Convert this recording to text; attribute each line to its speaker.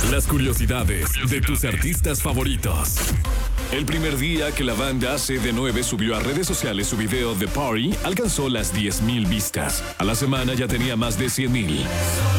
Speaker 1: Las curiosidades de tus artistas favoritos. El primer día que la banda CD9 subió a redes sociales su video The Party, alcanzó las 10,000 vistas. A la semana ya tenía más de 100,000.